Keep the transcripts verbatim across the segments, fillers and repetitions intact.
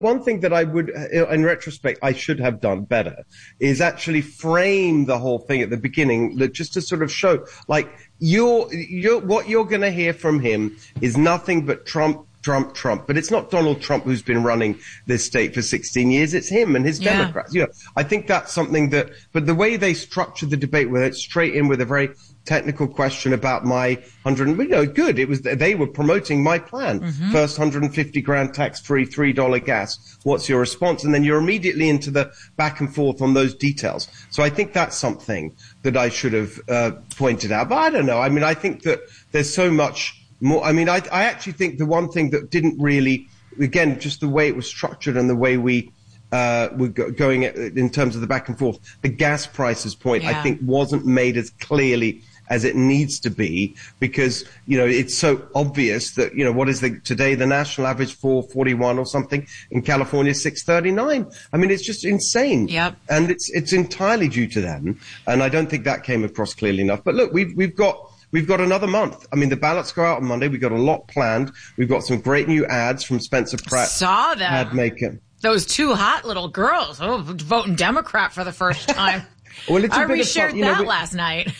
one thing that I would, in retrospect, I should have done better is actually frame the whole thing at the beginning, just to sort of show, like, you're, you're, what you're going to hear from him is nothing but Trump, Trump, Trump. But it's not Donald Trump who's been running this state for sixteen years. It's him and his yeah. Democrats. You know, I think that's something that, but the way they structured the debate, where it's straight in with a very technical question about my hundred, you know, good. It was, they were promoting my plan. Mm-hmm. First one hundred fifty grand tax-free, three dollars gas. What's your response? And then you're immediately into the back and forth on those details. So I think that's something that I should have uh, pointed out. But I don't know. I mean, I think that there's so much more. I mean, I, I actually think the one thing that didn't really, again, just the way it was structured and the way we uh were go- going in terms of the back and forth, the gas prices point, yeah. I think wasn't made as clearly as it needs to be, because, you know, it's so obvious that, you know, what is the, today the national average four forty-one or something, in California six thirty-nine. I mean, it's just insane. Yep. And it's, it's entirely due to them. And I don't think that came across clearly enough. But look, we've, we've got, We've got another month. I mean, the ballots go out on Monday. We've got a lot planned. We've got some great new ads from Spencer Pratt. Saw them. Ad maker. Those two hot little girls. Oh, voting Democrat for the first time. Well, it's a I bit reshared of fun. You know, that we, last night.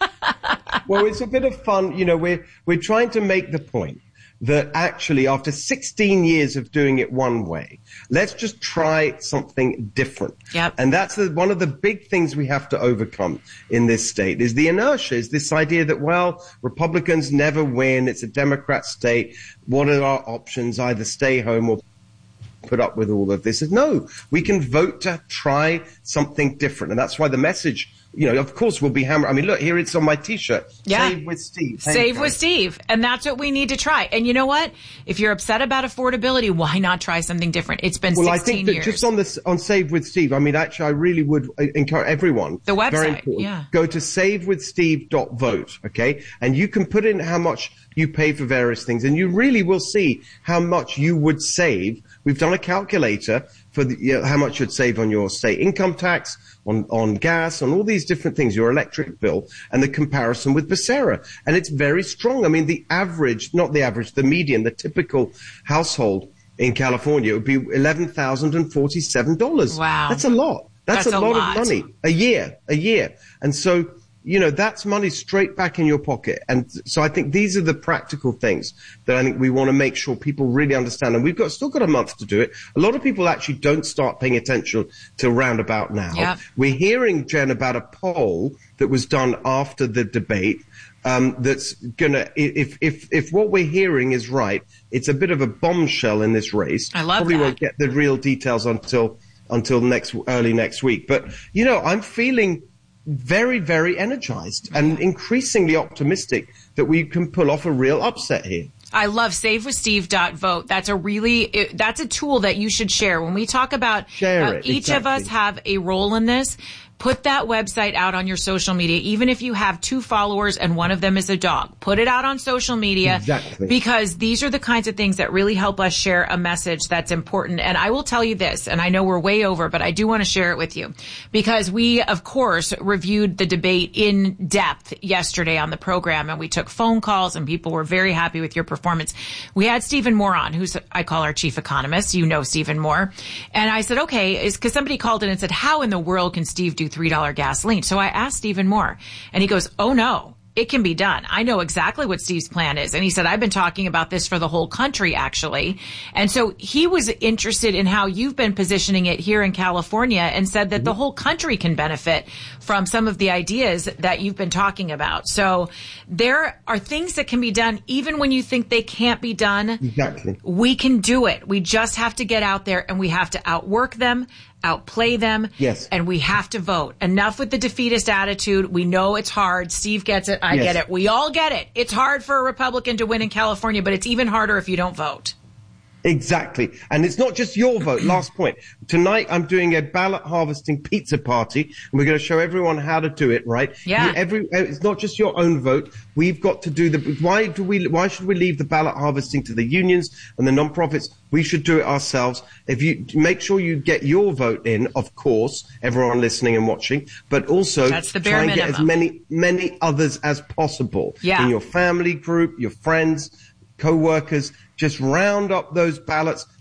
Well, it's a bit of fun. You know, we're, we're trying to make the point that actually after sixteen years of doing it one way, let's just try something different. Yep. And that's the, one of the big things we have to overcome in this state is the inertia, is this idea that, well, Republicans never win. It's a Democrat state. What are our options? Either stay home or put up with all of this. No, we can vote to try something different. And that's why the message, you know, of course, will be hammered. I mean, look, here it's on my T-shirt. Yeah. Save with Steve. Save with Steve. And that's what we need to try. And you know what? If you're upset about affordability, why not try something different? It's been well, sixteen I think that years. just on this, on Save with Steve, I mean, actually, I really would encourage everyone. The website, very important, yeah. Go to save with steve dot vote, okay? And you can put in how much you pay for various things, and you really will see how much you would save. We've done a calculator for the, you know, how much you'd save on your state income tax, on, on gas, on all these different things, your electric bill, and the comparison with Becerra. And it's very strong. I mean, the average, not the average, the median, the typical household in California would be eleven thousand forty-seven dollars. Wow. That's a lot. That's, That's a, a lot, lot of money. A year, a year. And so, you know, that's money straight back in your pocket. And so I think these are the practical things that I think we want to make sure people really understand. And we've got still got a month to do it. A lot of people actually don't start paying attention till round about now. Yep. We're hearing, Jen, about a poll that was done after the debate. Um, that's gonna, if, if, if what we're hearing is right, it's a bit of a bombshell in this race. I love Probably that. won't get the real details until, until next, early next week. But, you know, I'm feeling very, very energized and increasingly optimistic that we can pull off a real upset here. I love save with steve dot vote. That's a really, it, that's a tool that you should share. When we talk about share uh, it, each exactly. of us have a role in this. Put that website out on your social media, even if you have two followers and one of them is a dog. Put it out on social media. Exactly. Because these are the kinds of things that really help us share a message that's important. And I will tell you this, and I know we're way over, but I do want to share it with you. Because we, of course, reviewed the debate in depth yesterday on the program, and we took phone calls, and people were very happy with your performance. We had Stephen Moore on, who's, I call our chief economist. You know Stephen Moore. And I said, okay, is because somebody called in and said, how in the world can Steve do three dollars gasoline? So I asked Stephen Moore, and he goes, oh no, it can be done. I know exactly what Steve's plan is. And he said, I've been talking about this for the whole country, actually. And so he was interested in how you've been positioning it here in California, and said that the whole country can benefit from some of the ideas that you've been talking about. So there are things that can be done even when you think they can't be done. Exactly. We can do it. We just have to get out there, and we have to outwork them, outplay them. Yes. And we have to vote. Enough with the defeatist attitude. We know it's hard. Steve gets it. I yes. get it. We all get it. It's hard for a Republican to win in California, but it's even harder if you don't vote. Exactly. And it's not just your vote. Last point. Tonight, I'm doing a ballot harvesting pizza party, and we're going to show everyone how to do it, right? Yeah. You, every, it's not just your own vote. We've got to do the, why do we, why should we leave the ballot harvesting to the unions and the non-profits? We should do it ourselves. If you make sure you get your vote in, of course, everyone listening and watching, but also That's the bare try and minimum. get as many, many others as possible. Yeah. In your family group, your friends, co-workers. Just round up those ballots.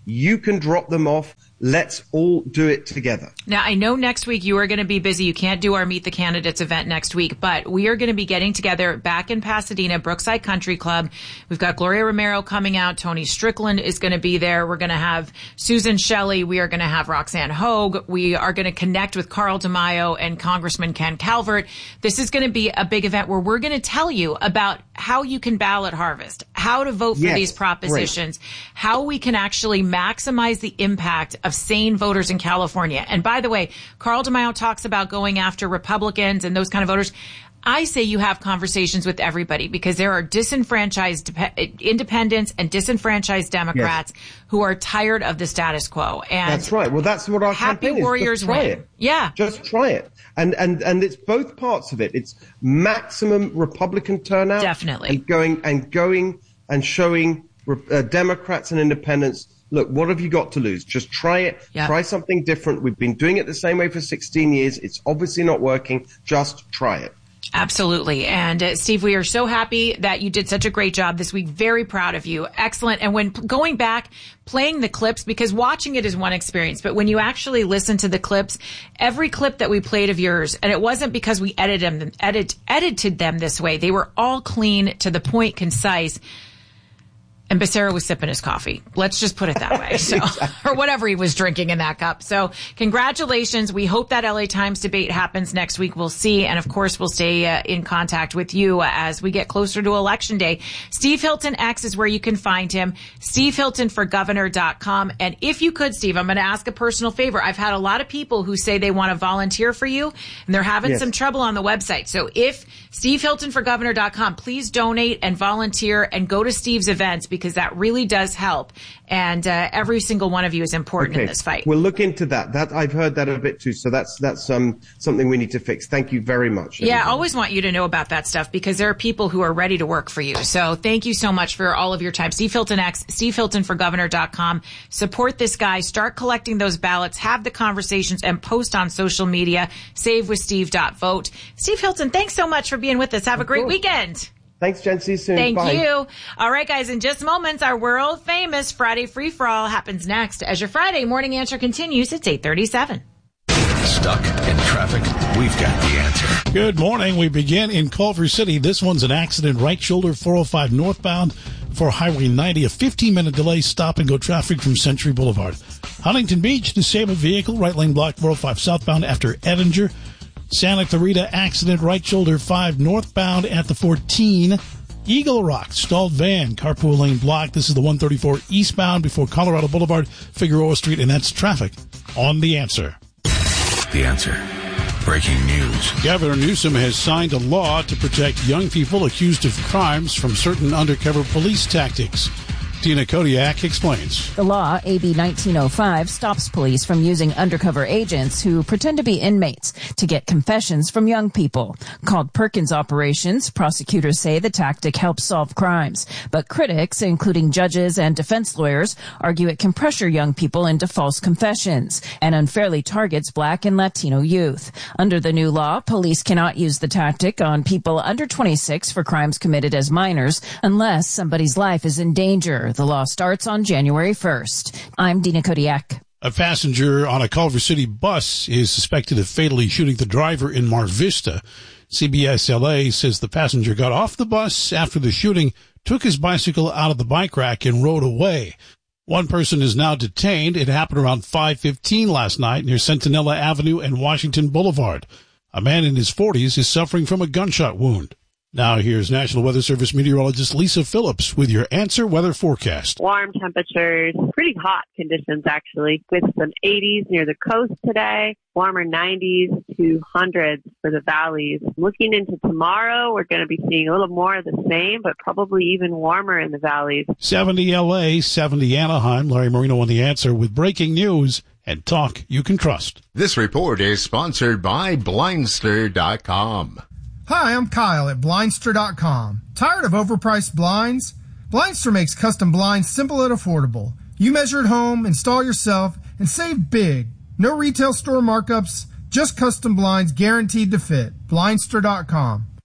You can drop them off. Let's all do it together. Now, I know next week you are going to be busy. You can't do our Meet the Candidates event next week, but we are going to be getting together back in Pasadena, Brookside Country Club. We've got Gloria Romero coming out. Tony Strickland is going to be there. We're going to have Susan Shelley. We are going to have Roxanne Hogue. We are going to connect with Carl DeMaio and Congressman Ken Calvert. This is going to be a big event where we're going to tell you about how you can ballot harvest, how to vote for yes, these propositions, great. how we can actually maximize the impact of sane voters in California. And by the way, Carl DeMaio talks about going after Republicans and those kind of voters. I say you have conversations with everybody because there are disenfranchised independents and disenfranchised Democrats yes. who are tired of the status quo. And that's right. Well, that's what our Happy campaign Warriors is. Just try win. It. Yeah. Just try it. And, and, and it's both parts of it. It's maximum Republican turnout. Definitely. And going, and going and showing uh, Democrats and independents, look, what have you got to lose? Just try it. Yep. Try something different. We've been doing it the same way for sixteen years. It's obviously not working. Just try it. Absolutely. And uh, Steve, we are so happy that you did such a great job this week. Very proud of you. Excellent. And when p- going back, playing the clips, because watching it is one experience, but when you actually listen to the clips, every clip that we played of yours, and it wasn't because we edited them, edit, edited them this way. They were all clean, to the point, concise. And Becerra was sipping his coffee. Let's just put it that way. So, or whatever he was drinking in that cup. So congratulations. We hope that L A Times debate happens next week. We'll see. And of course, we'll stay uh, in contact with you uh, as we get closer to Election Day. Steve Hilton X is where you can find him. Steve Hilton for governor dot com. And if you could, Steve, I'm going to ask a personal favor. I've had a lot of people who say they want to volunteer for you, and they're having yes. some trouble on the website. So if Steve Hilton for governor dot com, please donate and volunteer and go to Steve's events, because that really does help. And uh, every single one of you is important okay. in this fight. We'll look into that. That I've heard that a bit too. So that's that's um something we need to fix. Thank you very much. Yeah, I always want you to know about that stuff, because there are people who are ready to work for you. So thank you so much for all of your time. Steve Hilton X, Steve Hilton for governor dot com. Support this guy. Start collecting those ballots. Have the conversations and post on social media. save with steve dot vote. Steve Hilton, thanks so much for being with us. Have a great weekend. Thanks, Jen. See you soon. Thank Bye. you. All right, guys, in just moments, our world famous Friday Free For All happens next as your Friday morning answer continues. It's eight thirty-seven. Stuck in traffic? We've got the answer. Good morning. We begin in Culver City. This one's an accident, right shoulder, four oh five northbound for Highway ninety. A fifteen-minute delay, stop and go traffic from Century Boulevard. Huntington Beach, disabled vehicle, right lane blocked, four oh five southbound after Edinger. Santa Clarita accident, right shoulder five northbound at the fourteen. Eagle Rock, stalled van, carpool lane blocked. This is the one thirty-four eastbound before Colorado Boulevard, Figueroa Street, and that's traffic on The Answer. The Answer. Breaking news. Governor Newsom has signed a law to protect young people accused of crimes from certain undercover police tactics. Tina Kodiak explains. The law, A B nineteen oh five, stops police from using undercover agents who pretend to be inmates to get confessions from young people. Called Perkins operations, prosecutors say the tactic helps solve crimes. But critics, including judges and defense lawyers, argue it can pressure young people into false confessions and unfairly targets Black and Latino youth. Under the new law, police cannot use the tactic on people under twenty-six for crimes committed as minors unless somebody's life is in danger. The law starts on January first. I'm Dina Kodiak. A passenger on a Culver City bus is suspected of fatally shooting the driver in Mar Vista. C B S L A says the passenger got off the bus after the shooting, took his bicycle out of the bike rack, and rode away. One person is now detained. It happened around five fifteen last night near Centinela Avenue and Washington Boulevard. A man in his forties is suffering from a gunshot wound. Now here's National Weather Service meteorologist Lisa Phillips with your Answer weather forecast. Warm temperatures, pretty hot conditions actually, with some eighties near the coast today, warmer nineties to hundreds for the valleys. Looking into tomorrow, we're going to be seeing a little more of the same, but probably even warmer in the valleys. seventy L A, seventy Anaheim. Larry Marino on the Answer with breaking news and talk you can trust. This report is sponsored by Blindster dot com. Hi, I'm Kyle at Blindster dot com. Tired of overpriced blinds? Blindster makes custom blinds simple and affordable. You measure at home, install yourself, and save big. No retail store markups, just custom blinds guaranteed to fit. Blindster dot com.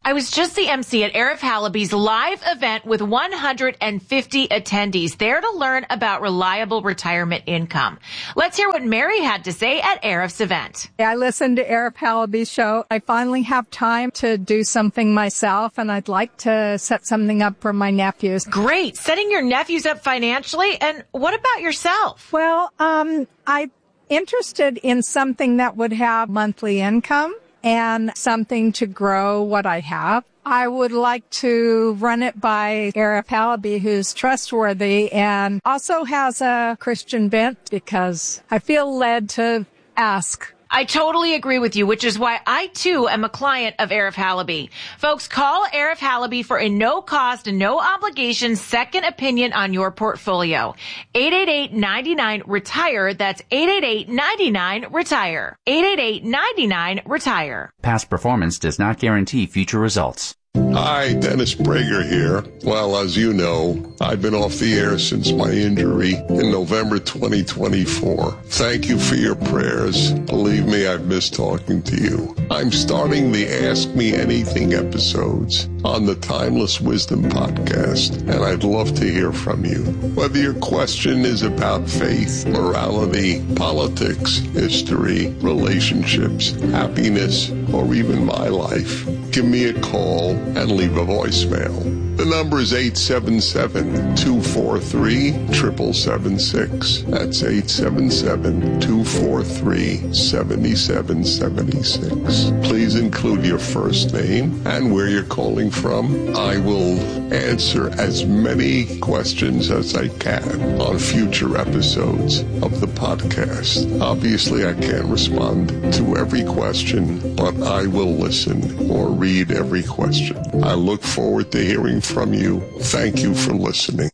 I was just the M C at Arif Halaby's live event with one hundred fifty attendees there to learn about reliable retirement income. Let's hear what Mary had to say at Arif's event. I listened to Arif Halaby's show. I finally have time to do something myself, and I'd like to set something up for my nephews. Great. Setting your nephews up financially. And what about yourself? Well, um, I'm interested in something that would have monthly income and something to grow what I have. I would like to run it by Arif Halaby, who's trustworthy and also has a Christian bent, because I feel led to ask. I totally agree with you, which is why I, too, am a client of Arif Halaby. Folks, call Arif Halaby for a no-cost, no-obligation second opinion on your portfolio. eight eight eight, nine nine, RETIRE. That's eight eight eight, nine nine, RETIRE. eight eight eight, nine nine, RETIRE. Past performance does not guarantee future results. Hi, Dennis Prager here. Well, as you know, I've been off the air since my injury in November twenty twenty-four. Thank you for your prayers. Believe me, I've missed talking to you. I'm starting the Ask Me Anything episodes on the Timeless Wisdom podcast, and I'd love to hear from you. Whether your question is about faith, morality, politics, history, relationships, happiness, or even my life, give me a call and leave a voicemail. The number is eight seven seven, two four three, seven seven seven six. That's eight seven seven, two four three, seven seven seven six. Please include your first name and where you're calling from. I will answer as many questions as I can on future episodes of the podcast. Obviously, I can't respond to every question, but I will listen or read every question. I look forward to hearing from you. Thank you for listening.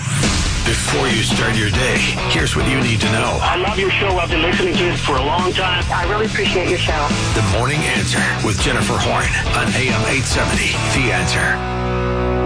Before you start your day, here's what you need to know. I love your show. I've been listening to it for a long time. I really appreciate your show. The Morning Answer with Jennifer Horn on A M eight seventy. The Answer.